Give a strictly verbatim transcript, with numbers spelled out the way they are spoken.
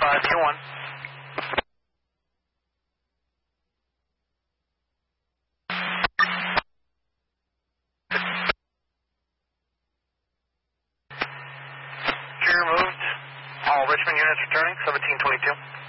five two one. Secure moved. All Richmond units returning, seventeen twenty-two.